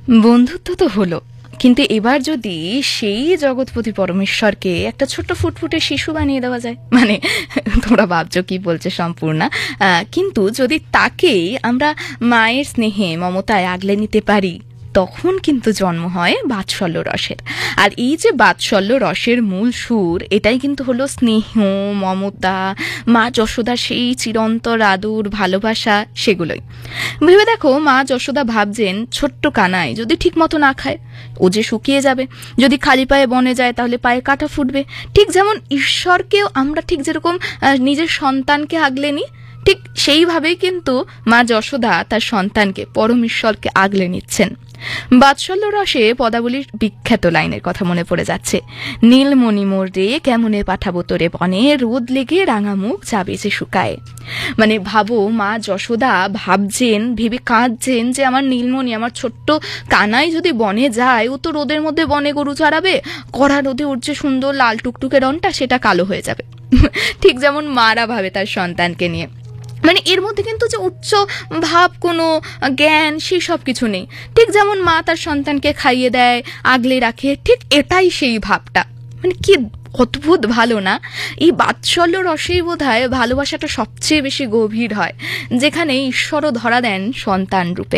বন্ধুত্ব তো হলো, কিন্তু এবার যদি সেই জগৎপতি পরমেশ্বরকে একটা ছোট্ট ফুটফুটে শিশু বানিয়ে দেওয়া যায়, মানে তোমরা ভাবছো কি বলছে সম্পূর্ণা, কিন্তু যদি তাকেই আমরা মায়ের স্নেহে মমতায় আগলে নিতে পারি, তখন কিন্তু জন্ম হয় বাৎসল্য রসের। আর এই যে বাৎসল্য রসের মূল সুর, এটাই কিন্তু হলো স্নেহ, মমতা, মা যশোদার সেই চিরন্তর আদর, ভালোবাসা, সেগুলোই। ভেবে দেখো, মা যশোদা ভাবছেন ছোট্ট কানাই যদি ঠিক মতো না খায়, ও যে শুকিয়ে যাবে। যদি খালি পায়ে বনে যায়, তাহলে পায়ে কাঁটা ফুটবে। ঠিক যেমন ঈশ্বরকেও আমরা ঠিক যেরকম নিজের সন্তানকে আগলে নিই, ঠিক সেইভাবেই কিন্তু মা যশোদা তার সন্তানকে, পরমেশ্বরকে আগলে নিচ্ছেন। বাৎসল্য রসে পদাবলীর বিখ্যাত লাইনের কথা মনে পড়ে যাচ্ছে, নীলমণি মোর রে কেমনে পাঠাবো তোরে বনে, রোদ লেগে রাঙা মুখ যাবে যে শুকায়। মানে ভাবো, মা যশোদা ভাবছেন, ভেবে কাঁদছেন যে আমার নীলমণি, আমার ছোট্ট কানাই যদি বনে যায়, ও তো রোদের মধ্যে বনে গরু চড়াবে, কড়া রোদে ওর যে সুন্দর লাল টুকটুকে রংটা, সেটা কালো হয়ে যাবে। ঠিক যেমন মারা ভাবে তার সন্তানকে নিয়ে। মানে এর মধ্যে কিন্তু যে উচ্চ ভাব, কোনো জ্ঞান, সেই সব কিছু নেই। ঠিক যেমন মা তার সন্তানকে খাইয়ে দেয়, আগলে রাখে, ঠিক এটাই সেই ভাবটা। মানে কি অদ্ভুত ভালো না? এই বাৎসল্য রসেই বোধহয় ভালোবাসাটা সবচেয়ে বেশি গভীর হয়, যেখানে ঈশ্বরও ধরা দেন সন্তান রূপে।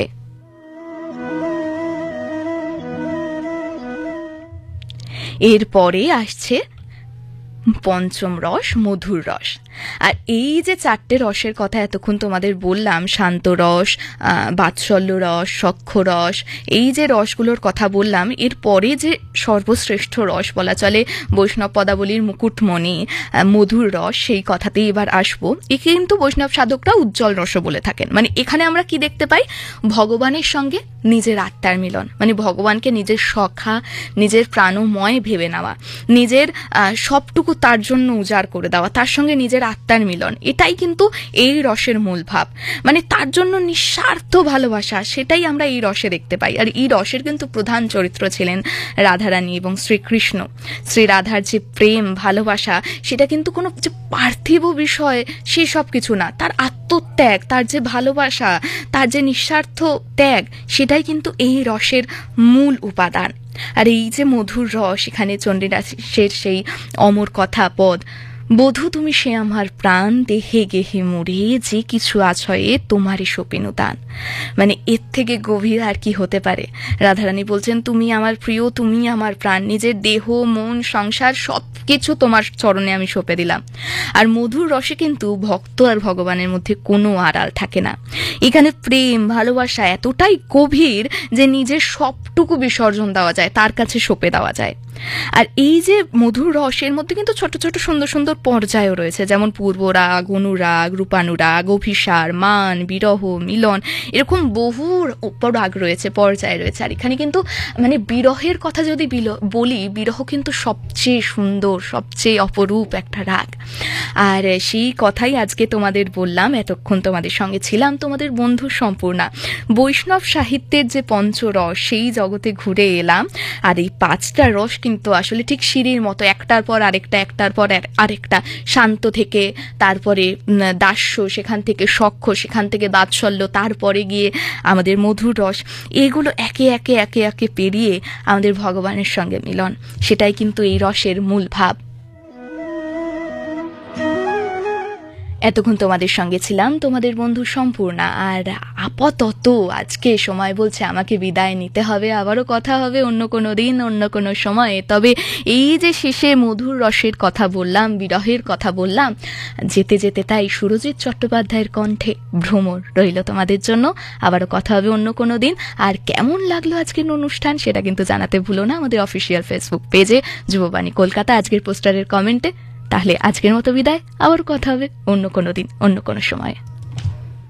এরপরে আসছে পঞ্চম রস, মধুর রস। আর এই যে চারটে রসের কথা এতক্ষণ তোমাদের বললাম, শান্ত রস, বাৎসল্য রস, সখ্য রস, এই যে রসগুলোর কথা বললাম, এরপরে যে সর্বশ্রেষ্ঠ রস বলা চলে বৈষ্ণব পদাবলীর মুকুটমণি মধুর রস, সেই কথাতেই এবার আসবো। একে কিন্তু বৈষ্ণব সাধকরা উজ্জ্বল রস বলে থাকেন। মানে এখানে আমরা কি দেখতে পাই? ভগবানের সঙ্গে নিজের আত্মার মিলন, মানে ভগবানকে নিজের সখা, নিজের প্রাণময় ভেবে নেওয়া, নিজের সবটুকু তার জন্য উজাড় করে দেওয়া, তার সঙ্গে নিজের আত্মার মিলন, এটাই কিন্তু এই রসের মূল ভাব। মানে তার জন্য নিঃস্বার্থ ভালোবাসা, সেটাই আমরা এই রসে দেখতে পাই। আর এই রসের কিন্তু প্রধান চরিত্র ছিলেন রাধারানী এবং শ্রীকৃষ্ণ। শ্রী রাধার যে প্রেম, ভালোবাসা, সেটা কিন্তু কোনো যে পার্থিব বিষয়, সেই সব কিছু না। তার আত্মত্যাগ, তার যে ভালোবাসা, তার যে নিঃস্বার্থ ত্যাগ, সেটাই কিন্তু এই রসের মূল উপাদান। আর এই যে মধুর রস, এখানে চণ্ডীদাসের সেই অমর কথা পদ, বধূ তুমি সে আমার প্রাণ, দেহে গেহে মুড়ে যে কিছু আছয়ে তোমারই সপিনু দান। মানে এর থেকে গভীর আর কি হতে পারে? রাধারানী বলছেন, তুমি আমার প্রিয়, তুমি আমার প্রাণ, নিজের দেহ, মন, সংসার সব কিছু তোমার চরণে আমি সঁপে দিলাম। আর মধুর রসে কিন্তু ভক্ত আর ভগবানের মধ্যে কোনো আড়াল থাকে না। এখানে প্রেম, ভালোবাসা এতটাই গভীর যে নিজের সবটুকু বিসর্জন দেওয়া যায়, তার কাছে সঁপে দেওয়া যায়। আর এই যে মধুর রসের মধ্যে কিন্তু ছোট ছোট সুন্দর সুন্দর পর্যায়ও রয়েছে, যেমন পূর্বরাগ, অনুরাগ, রূপানুরাগ, অভিসার, মান, বিরহ, মিলন, এরকম বহু রাগ রয়েছে, পর্যায় রয়েছে। আর এখানে কিন্তু মানে বিরহের কথা যদি বলি, বিরহ কিন্তু সবচেয়ে সুন্দর, সবচেয়ে অপরূপ একটা রাগ। আর সেই কথাই আজকে তোমাদের বললাম, এতক্ষণ তোমাদের সঙ্গে ছিলাম তোমাদের বন্ধু সম্পূর্ণা। বৈষ্ণব সাহিত্যের যে পঞ্চরস, সেই জগতে ঘুরে এলাম। আর এই পাঁচটা রস কিন্তু আসলে ঠিক সিঁড়ির মতো, একটার পর আরেকটা, একটার পর আরেকটা। শান্ত থেকে তারপরে দাস্য, সেখান থেকে সখ্য, সেখান থেকে বাৎসল্য, তারপরে গিয়ে আমাদের মধুর রস। এগুলো একে একে একে একে পেরিয়ে আমাদের ভগবানের সঙ্গে মিলন, সেটাই কিন্তু এই রসের মূল ভাব। এতক্ষণ তোমাদের সঙ্গে ছিলাম তোমাদের বন্ধু সম্পূর্ণা। আর আপাতত আজকে সময় বলছে আমাকে বিদায় নিতে হবে। আবারও কথা হবে অন্য কোনো দিন, অন্য কোনো সময়ে। তবে এই যে শেষে মধুর রসের কথা বললাম, বিরহের কথা বললাম, যেতে যেতে তাই সুরজিৎ চট্টোপাধ্যায়ের কণ্ঠে ভ্রমর রইল তোমাদের জন্য। আবারও কথা হবে অন্য কোনো দিন। আর কেমন লাগলো আজকের অনুষ্ঠান, সেটা কিন্তু জানাতে ভুলো না আমাদের অফিসিয়াল ফেসবুক পেজে যুববাণী কলকাতা, আজকের পোস্টারের কমেন্টে। তাহলে আজকের মতো বিদায়, আবার কথা হবে অন্য কোনো দিন, অন্য কোনো সময়ে।